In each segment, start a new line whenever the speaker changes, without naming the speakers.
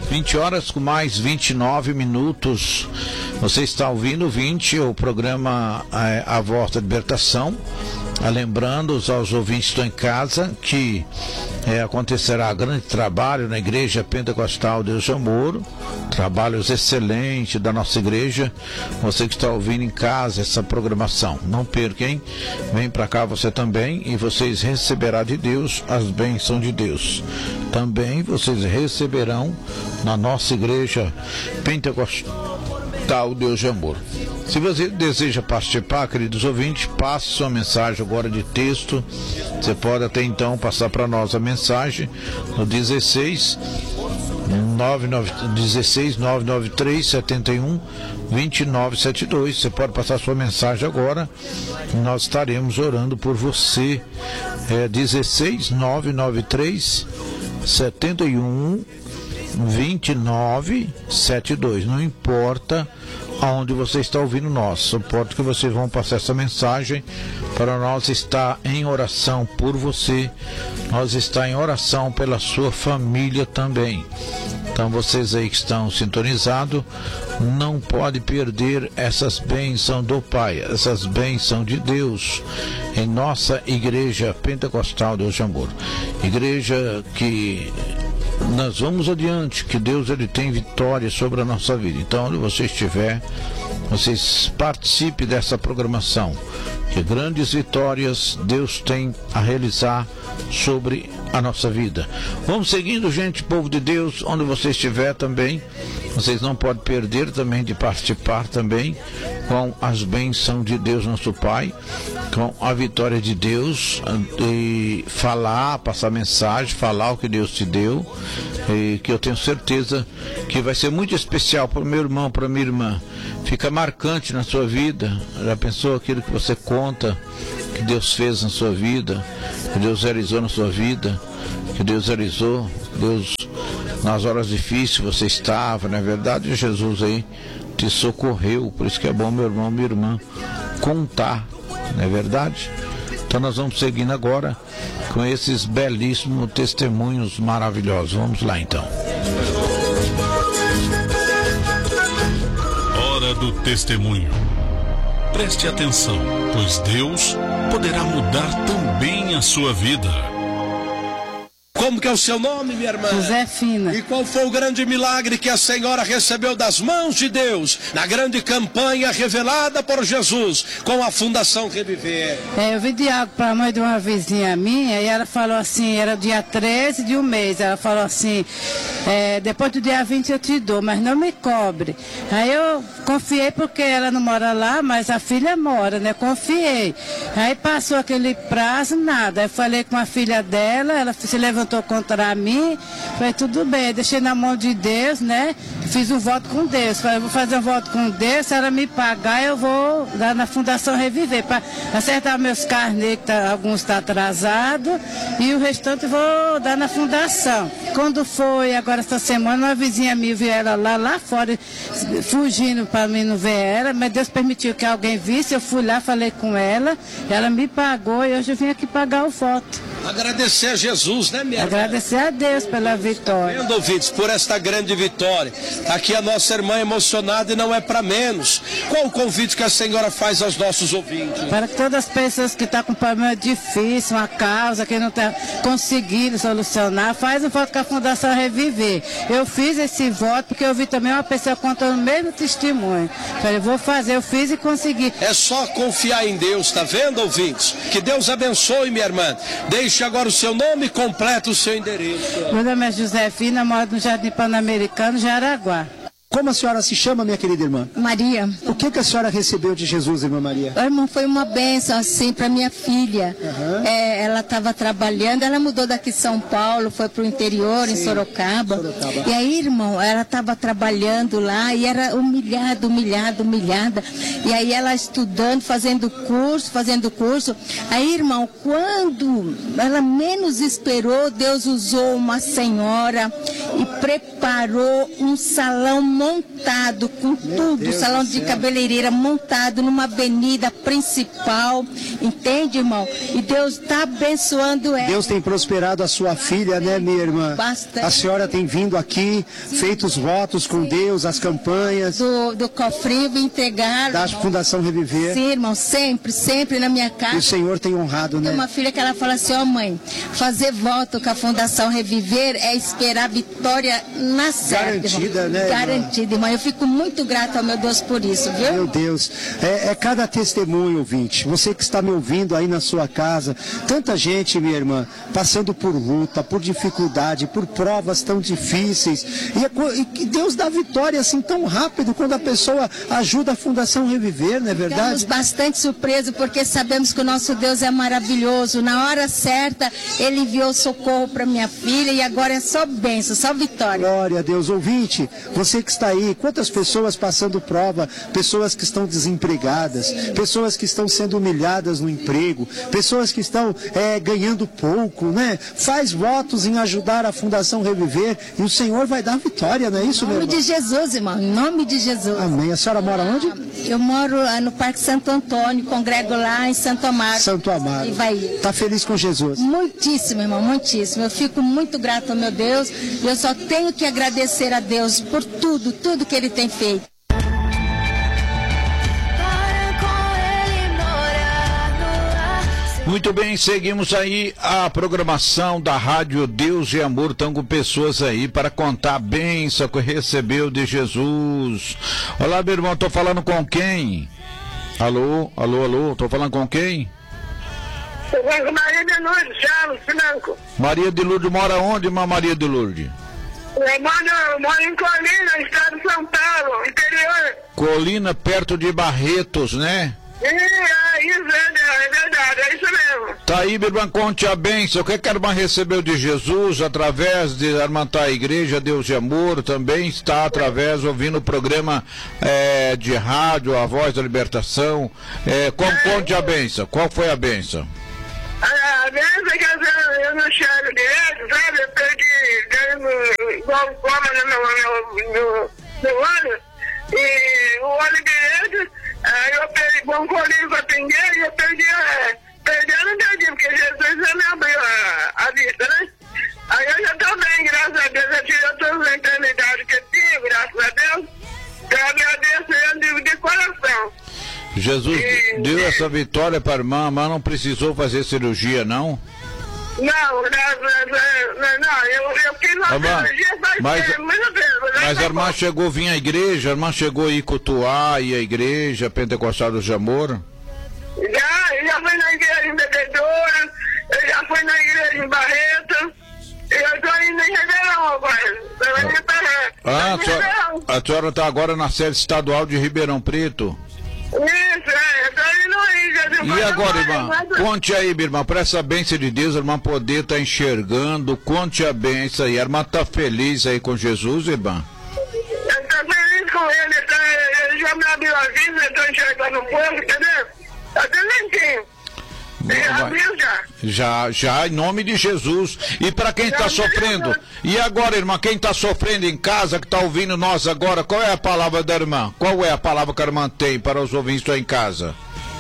20 horas com mais 29 minutos. Você está ouvindo o programa A Voz da Libertação. Lembrando aos ouvintes que estão em casa que acontecerá grande trabalho na Igreja Pentecostal Deus de Amor, trabalhos excelentes da nossa igreja. Você que está ouvindo em casa essa programação, não perca, hein? Vem para cá você também e vocês receberão de Deus as bênçãos de Deus. Também vocês receberão na nossa Igreja Pentecostal Deus de Amor. Se você deseja participar, queridos ouvintes, passe sua mensagem agora de texto. Você pode até então passar para nós a mensagem no 16 993 71 2972. Você pode passar sua mensagem agora. Nós estaremos orando por você. 16 993 71 2972. Não importa aonde você está ouvindo nós, só importa que vocês vão passar essa mensagem para nós estar em oração por você, nós estar em oração pela sua família também. Então vocês aí que estão sintonizados, não pode perder essas bênçãos do Pai, essas bênçãos de Deus em nossa Igreja Pentecostal Deus de Amor. Igreja que nós vamos adiante, que Deus ele tem vitória sobre a nossa vida. Então, onde você estiver, vocês participem dessa programação, que grandes vitórias Deus tem a realizar sobre a nossa vida. Vamos seguindo, gente, povo de Deus, onde você estiver também, vocês não podem perder também de participar também com as bênçãos de Deus nosso Pai, com a vitória de Deus, e falar, passar mensagem, falar o que Deus te deu, e que eu tenho certeza que vai ser muito especial para o meu irmão, para a minha irmã. Fica marcante na sua vida. Já pensou aquilo que você conta, que Deus fez na sua vida, que Deus realizou na sua vida, que Deus realizou, Deus nas horas difíceis você estava, não é verdade? Jesus aí te socorreu. Por isso que é bom, meu irmão, minha irmã, contar, não é verdade? Então nós vamos seguindo agora com esses belíssimos testemunhos maravilhosos. Vamos lá então.
Hora do testemunho. Preste atenção, pois Deus poderá mudar também a sua vida.
Como que é o seu nome, minha irmã?
Josefina.
E qual foi o grande milagre que a senhora recebeu das mãos de Deus na grande campanha revelada por Jesus com a Fundação Reviver?
Eu vendi algo para a mãe de uma vizinha minha e ela falou assim, era dia 13 de um mês, ela falou assim, depois do dia 20 eu te dou, mas não me cobre. Aí eu confiei porque ela não mora lá, mas a filha mora, né? Confiei. Aí passou aquele prazo, nada. Aí falei com a filha dela, ela se levantou contra mim, falei, tudo bem, deixei na mão de Deus, né? Fiz um voto com Deus, falei, vou fazer um voto com Deus, se ela me pagar, eu vou dar na Fundação Reviver, para acertar meus carnês, que alguns estão atrasados, e o restante vou dar na Fundação. Quando foi, agora essa semana, uma vizinha minha viu ela lá fora, fugindo para mim não ver ela, mas Deus permitiu que alguém visse, eu fui lá, falei com ela, ela me pagou e hoje eu vim aqui pagar o voto.
Agradecer a Jesus, né, minha irmã?
Agradecer a Deus pela vitória.
Vendo, ouvintes, por esta grande vitória. Aqui a nossa irmã emocionada e não é para menos. Qual o convite que a senhora faz aos nossos ouvintes?
Para que todas as pessoas que estão com problema difícil, uma causa que não está conseguindo solucionar, faz um voto com a Fundação Reviver. Eu fiz esse voto porque eu vi também uma pessoa contando o mesmo testemunho. Falei, vou fazer, eu fiz e consegui.
É só confiar em Deus, tá vendo, ouvintes? Que Deus abençoe, minha irmã. Deixe agora o seu nome completo, o seu endereço.
Meu nome é Josefina, moro no Jardim Pan-Americano, Jaraguá.
Como a senhora se chama, minha querida irmã?
Maria.
O que a senhora recebeu de Jesus, irmã Maria?
Irmão, foi uma bênção, assim, para minha filha.
Uhum.
Ela estava trabalhando, ela mudou daqui de São Paulo, foi para o interior, em Sorocaba. E aí, irmão, ela estava trabalhando lá e era humilhada. E aí ela estudando, fazendo curso. Aí, irmão, quando ela menos esperou, Deus usou uma senhora e preparou um salão montado com tudo, salão de cabeleireira montado numa avenida principal, entende, irmão? E Deus está abençoando ela.
Deus tem prosperado a sua filha, né, minha irmã?
Bastante.
A senhora tem vindo aqui, feito os votos com Deus, as campanhas.
Do cofrinho entregar.
Da Fundação Reviver.
Sim, irmão, sempre na minha casa.
E o Senhor tem honrado, né?
Tem uma filha que ela fala assim, ó mãe, fazer voto com a Fundação Reviver é esperar a vitória na certa.
Garantida,
irmão.
né, irmã?
Garantida, irmão. Eu fico muito grata ao meu Deus por isso, viu?
Meu Deus, é cada testemunho, ouvinte. Você que está me ouvindo aí na sua casa, tanta gente, minha irmã, passando por luta, por dificuldade, por provas tão difíceis. E Deus dá vitória assim tão rápido quando a pessoa ajuda a Fundação Reviver, não é verdade?
Ficamos bastante surpresos porque sabemos que o nosso Deus é maravilhoso. Na hora certa, Ele enviou socorro para minha filha e agora é só bênção, só vitória.
Glória a Deus. Ouvinte, você que está aí, quantas pessoas passando prova, pessoas que estão desempregadas, pessoas que estão sendo humilhadas no emprego, pessoas que estão ganhando pouco, né? Faz votos em ajudar a Fundação Reviver e o Senhor vai dar vitória, não é isso, meu irmão?
Em nome de Jesus, irmão, em nome de Jesus.
Amém. A senhora mora onde?
Eu moro no Parque Santo Antônio, congrego lá em Santo Amaro.
Santo Amaro.
E vai.
Está feliz com Jesus?
Muitíssimo, irmão, muitíssimo. Eu fico muito grato ao meu Deus e eu só tenho que agradecer a Deus por tudo que Ele tem feito.
Muito bem, seguimos aí a programação da Rádio Deus e Amor. Estão com pessoas aí para contar a bênção que recebeu de Jesus. Olá, meu irmão, estou falando com quem? Alô, estou falando com quem?
Estou falando com Maria de Lourdes, Charles Franco.
Maria de Lourdes mora onde, irmã Maria de Lourdes?
Eu moro em Colina, estado de São Paulo, interior.
Colina, perto de Barretos, né?
Isso é verdade, é isso mesmo.
Tá aí, minha irmã, conte a bênção. O que a irmã recebeu de Jesus através de armantar a igreja Deus e Amor? Também está através, ouvindo o programa de rádio, A Voz da Libertação. Conte a bênção. Qual foi a bênção?
A bênção é que eu não chego direto, sabe? Eu perdi glaucoma no olho. E o olho direito, eu perdi broncolite com a pingueira e eu perdi não perdi, porque Jesus já me abriu a vista, né? Aí eu já estou bem, graças a Deus, eu tirei todas as enfermidades que eu tive, graças a Deus. Eu agradeço ele de coração.
Jesus deu essa vitória para a irmã, mas não precisou fazer cirurgia, não?
Não, eu fiz uma cirurgia
mas a irmã chegou a vir à igreja, a irmã chegou a ir cultuar, ir à igreja Pentecostal de Amor?
Já fui na igreja em Bebedoura, eu já fui na igreja em Barreto, eu estou indo em Ribeirão agora.
A senhora está agora na sede estadual de Ribeirão Preto?
Isso, eu estou indo aí.
E agora, irmã? Conte aí, minha irmã, para essa bênção de Deus, a irmã poder estar enxergando, conte a bênção aí. A irmã está feliz aí com Jesus, irmã?
Eu estou feliz com ele, ele já me abriu a vida, eu estou enxergando um pouco, entendeu? Eu estou lentinho.
Já, em nome de Jesus. E para quem está sofrendo? E agora, irmã, quem está sofrendo em casa, que está ouvindo nós agora, qual é a palavra da irmã? Qual é a palavra que a irmã tem para os ouvintes que estão em casa?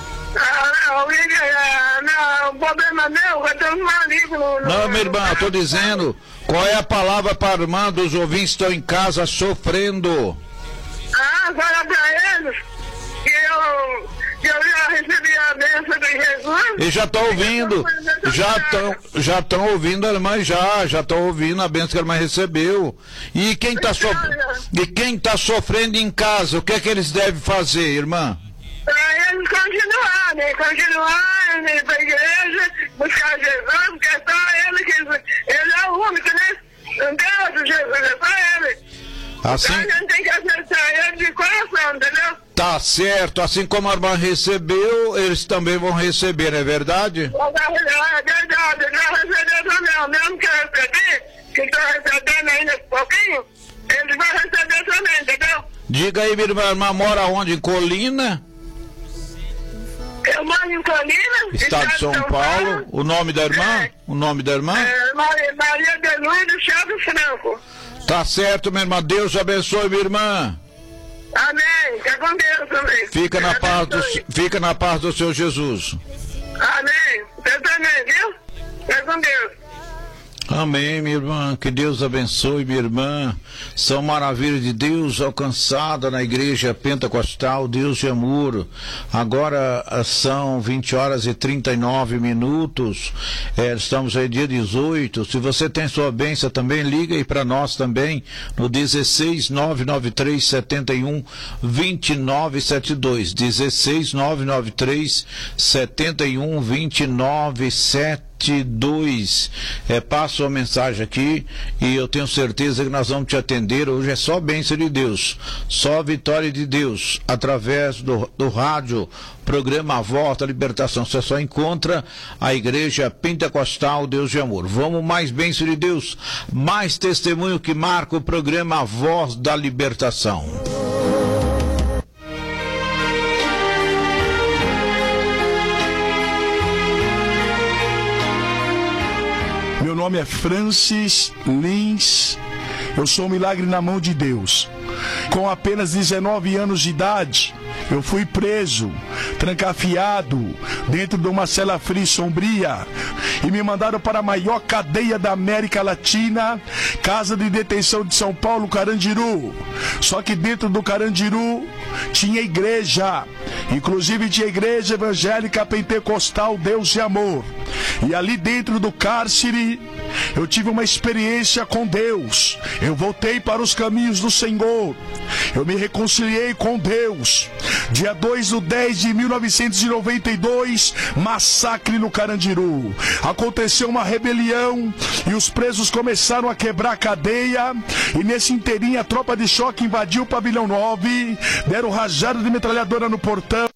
Não, o problema meu, eu tenho um maligno.
Não, minha irmã, eu estou dizendo, qual é a palavra para a irmã dos ouvintes que estão em casa sofrendo?
Fala para eles que eu já recebi a bênção de Jesus.
E já estão ouvindo, já estão ouvindo a irmã, já estão ouvindo a bênção que a irmã recebeu. E quem está sofrendo em casa, o que é que eles devem fazer, irmã?
Para eles continuar, né? Continuar, ir para a igreja, buscar Jesus, porque é só ele é o único, né? Não tem outro Jesus, é só ele.
Assim,
então a gente tem que aceitar ele de coração, entendeu?
Tá certo, assim como a irmã recebeu, eles também vão receber, não é verdade?
É verdade, eles vão receber também, mesmo que eu recebi, que estão recebendo ainda um pouquinho, eles vão receber também, entendeu?
Diga aí, minha irmã mora onde? Em Colina?
Eu moro em Colina,
estado de São Paulo. O nome da irmã? O nome da irmã?
Maria de Lourdes Chaves Franco.
Tá certo, minha irmã. Deus abençoe, minha irmã.
Amém. Fica com Deus também.
Fica na paz do Senhor Jesus.
Amém. Você também, viu? Fica com Deus.
Amém, minha irmã. Que Deus abençoe, minha irmã. São maravilhas de Deus alcançada na igreja pentecostal, Deus de amor. Agora são 20h39. Estamos aí dia 18. Se você tem sua bênção também, liga aí para nós também no 16 993 71 2972. 16 993 71 2972. Passa uma mensagem aqui e eu tenho certeza que nós vamos te atender. Hoje é só bênção de Deus, só vitória de Deus através do rádio, programa A Voz da Libertação. Você só encontra a igreja pentecostal Deus de Amor. Vamos, mais bênção de Deus, mais testemunho que marca o programa A Voz da Libertação.
Meu nome é Francis Lins, eu sou um milagre na mão de Deus. Com apenas 19 anos de idade, eu fui preso, trancafiado, dentro de uma cela fria e sombria, e me mandaram para a maior cadeia da América Latina, Casa de Detenção de São Paulo, Carandiru. Só que dentro do Carandiru tinha igreja, inclusive tinha igreja evangélica pentecostal Deus de Amor. E ali dentro do cárcere, eu tive uma experiência com Deus. Eu voltei para os caminhos do Senhor. Eu me reconciliei com Deus. Dia 2/10/1992, massacre no Carandiru. Aconteceu uma rebelião e os presos começaram a quebrar a cadeia. E nesse inteirinho a tropa de choque invadiu o pavilhão 9, deram rajada de metralhadora no portão.